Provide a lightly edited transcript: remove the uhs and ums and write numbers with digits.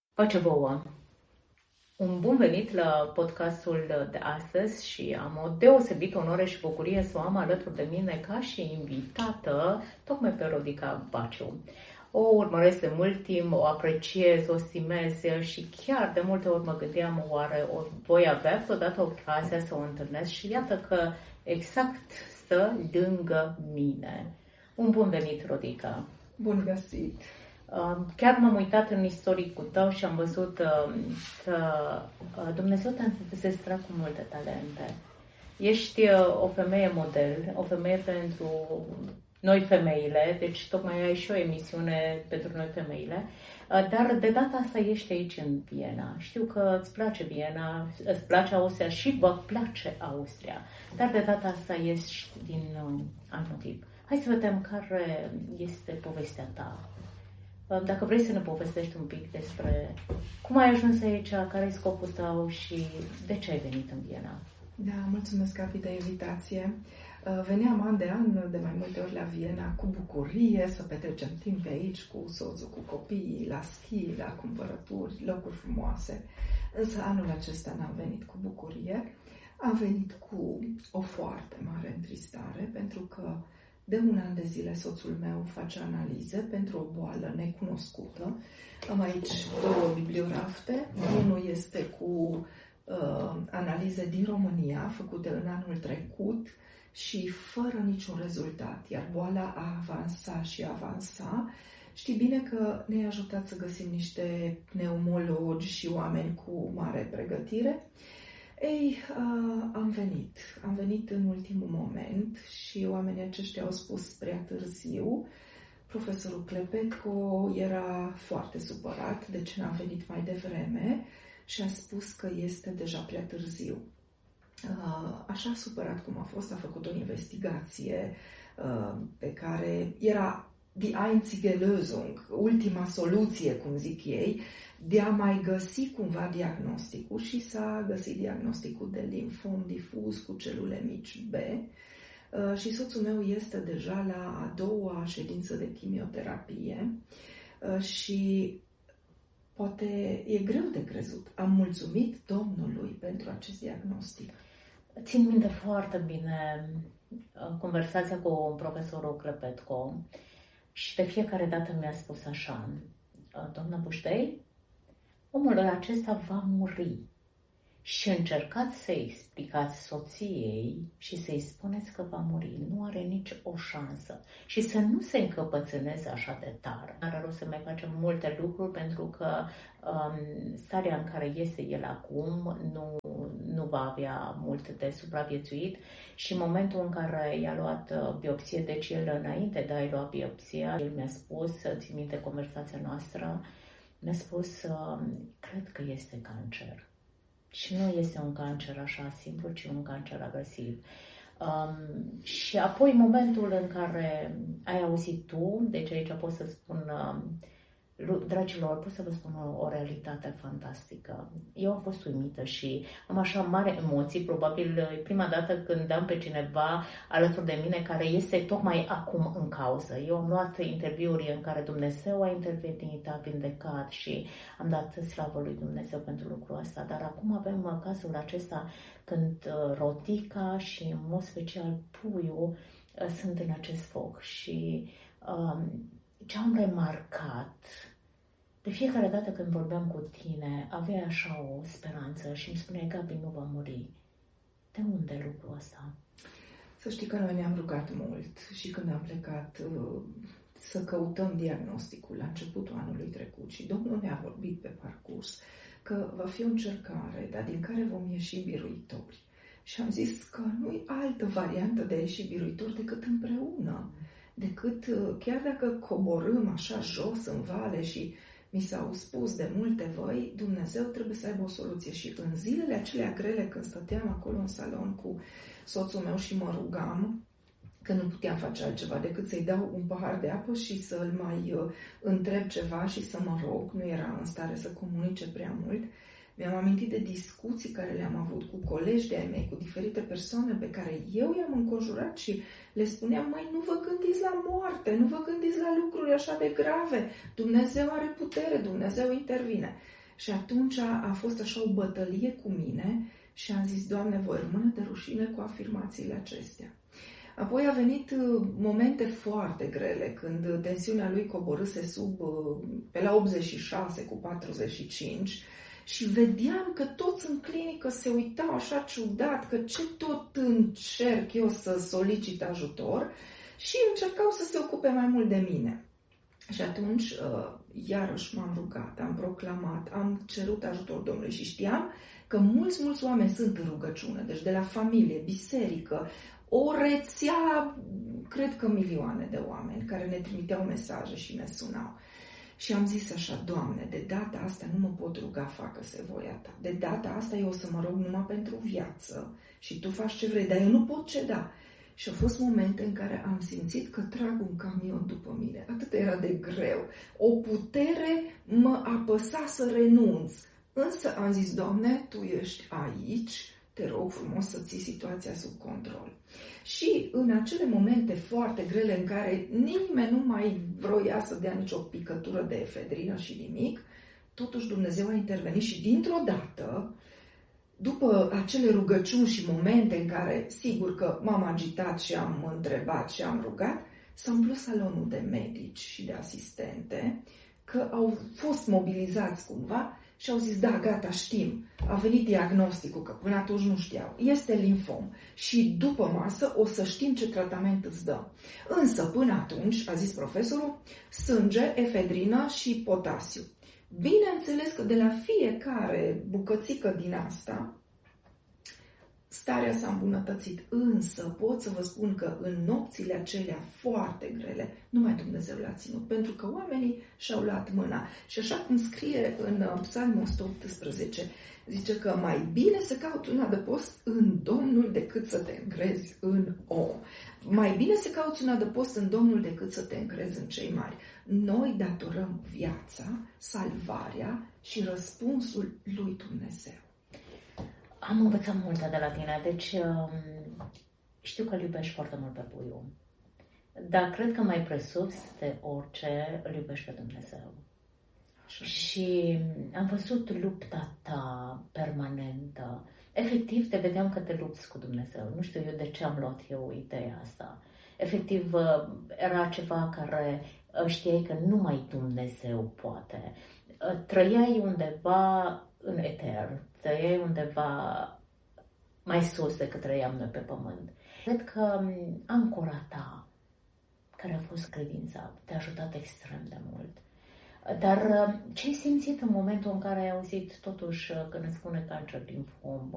Pace vouă! Un bun venit la podcastul de astăzi și am o deosebită onoare și bucurie să o am alături de mine ca și invitată, tocmai pe Rodica Baciu. O urmăresc de mult timp, o apreciez, o stimez și chiar de multe ori mă gândeam oare o voi avea vreodată ocazia să o întâlnesc și iată că exact stă lângă mine. Un bun venit, Rodica! Bun găsit! Chiar m-am uitat în istoricul tău și am văzut că Dumnezeu te-a înzestrat cu multe talente. Ești o femeie model, o femeie pentru noi femeile, deci tocmai ai și o emisiune pentru noi femeile, dar de data asta ești aici în Viena. Știu că îți place Viena, îți place Austria și vă place Austria, dar de data asta ești din alt motiv. Hai să vedem care este povestea ta. Dacă vrei să ne povestești un pic despre cum ai ajuns aici, care e scopul tău și de ce ai venit în Viena. Da, mulțumesc, Gabi, de invitație. Veneam an de an, de mai multe ori la Viena, cu bucurie, să petrecem timp pe aici, cu soțul, cu copiii, la schi, la cumpărături, locuri frumoase. Însă anul acesta n-am venit cu bucurie. Am venit cu o foarte mare întristare, pentru că de un an de zile soțul meu face analize pentru o boală necunoscută. Am aici două bibliorafte. Unul este cu analize din România, făcute în anul trecut și fără niciun rezultat. Iar boala a avansat și avansa. Știi bine că ne-ai ajutat să găsim niște pneumologi și oameni cu mare pregătire. Ei, am venit în ultimul moment și oamenii aceștia au spus prea târziu. Profesorul Klepetko era foarte supărat de ce n-am venit mai devreme și a spus că este deja prea târziu. Așa supărat cum a fost, a făcut o investigație pe care era die einzige Lösung, ultima soluție, cum zic ei, de a mai găsi cumva diagnosticul și s-a găsit diagnosticul de limfom difuz cu celule mici B și soțul meu este deja la a doua ședință de chimioterapie și poate e greu de crezut. Am mulțumit Domnului pentru acest diagnostic. Țin minte foarte bine conversația cu profesorul Klepetko și de fiecare dată mi-a spus așa: doamna Buștei, omul acesta va muri și încercați să-i explicați soției și să-i spuneți că va muri. Nu are nici o șansă și să nu se încăpățâneze așa de tare. Are rost să mai facem multe lucruri pentru că starea în care este el acum nu va avea mult de supraviețuit și în momentul în care i-a luat biopsie, deci el înainte de a-i lua biopsia, el mi-a spus, țin minte conversația noastră, mi-a spus, cred că este cancer. Și nu este un cancer așa simplu, ci un cancer agresiv. Și apoi momentul în care ai auzit tu, deci aici pot să spun, dragilor, pot să vă spun o realitate fantastică. Eu am fost uimită și am așa mare emoții, probabil prima dată când am pe cineva alături de mine care este tocmai acum în cauză. Eu am luat interviuri în care Dumnezeu a intervenit, a vindecat și am dat slavă lui Dumnezeu pentru lucrul ăsta. Dar acum avem cazul acesta când Rodica și în mod special Puiu sunt în acest foc și ce am remarcat, de fiecare dată când vorbeam cu tine, aveai așa o speranță și îmi spuneai, Gabi, nu va muri. De unde lucrul ăsta? Să știi că noi ne-am rugat mult și când am plecat să căutăm diagnosticul la începutul anului trecut și Domnul ne-a vorbit pe parcurs că va fi o încercare, dar din care vom ieși biruitori. Și am zis că nu-i altă variantă de a ieși biruitori decât împreună. Decât chiar dacă coborâm așa jos în vale și mi s-au spus de multe voi, Dumnezeu trebuie să aibă o soluție. Și în zilele acelea grele, când stăteam acolo în salon cu soțul meu și mă rugam, că nu puteam face altceva decât să-i dau un pahar de apă și să-l mai întreb ceva și să mă rog, nu era în stare să comunice prea mult, mi-am amintit de discuții care le-am avut cu colegi de-ai mei, cu diferite persoane pe care eu i-am înconjurat și le spuneam, măi, nu vă gândiți la moarte, nu vă gândiți la lucruri așa de grave. Dumnezeu are putere, Dumnezeu intervine. Și atunci a fost așa o bătălie cu mine și am zis, Doamne, voi rămâne de rușine cu afirmațiile acestea. Apoi a venit momente foarte grele, când tensiunea lui coborâse pe la 86 cu 45 și vedeam că toți în clinică se uitau așa ciudat, că ce tot încerc eu să solicit ajutor și încercau să se ocupe mai mult de mine. Și atunci, iarăși m-am rugat, am proclamat, am cerut ajutor Domnului și știam că mulți oameni sunt în rugăciune, deci de la familie, biserică, o rețea, cred că milioane de oameni care ne trimiteau mesaje și ne sunau. Și am zis așa, Doamne, de data asta nu mă pot ruga, facă-se voia Ta. De data asta eu o să mă rog numai pentru viață și Tu faci ce vrei, dar eu nu pot ceda. Și au fost momente în care am simțit că trag un camion după mine. Atât era de greu. O putere mă apăsa să renunț. Însă am zis, Doamne, Tu ești aici, te rog frumos să ții situația sub control. Și în acele momente foarte grele în care nimeni nu mai vroia să dea nicio picătură de efedrină și nimic, totuși Dumnezeu a intervenit și dintr-o dată, după acele rugăciuni și momente în care, sigur că m-am agitat și am întrebat și am rugat, s-a umplut salonul de medici și de asistente, că au fost mobilizați cumva și au zis, da, gata, știm, a venit diagnosticul, că până atunci nu știau, este limfom și după masă o să știm ce tratament îți dăm. Însă, până atunci, a zis profesorul, sânge, efedrină și potasiu. Bineînțeles că de la fiecare bucățică din asta, starea s-a îmbunătățit, însă pot să vă spun că în nopțile acelea foarte grele, numai Dumnezeu l-a ținut, pentru că oamenii și-au luat mâna. Și așa cum scrie în Psalmul 118, zice că mai bine să cauți un adăpost în Domnul decât să te încrezi în om. Mai bine să cauți un adăpost în Domnul decât să te încrezi în cei mari. Noi datorăm viața, salvarea și răspunsul lui Dumnezeu. Am învățat multe de la tine, deci știu că îl iubești foarte mult pe puiul. Dar cred că mai presus de orice îl iubești pe Dumnezeu. Și am văzut lupta ta permanentă. Efectiv, te vedeam că te lupți cu Dumnezeu. Nu știu eu de ce am luat eu ideea asta. Efectiv, era ceva care știai că numai Dumnezeu poate. Trăiai undeva în eter, trăiai undeva mai sus decât trăiam noi pe pământ. Cred că ancora ta, care a fost credința, te-a ajutat extrem de mult. Dar ce ai simțit în momentul în care ai auzit totuși că ne spune cancer limfom,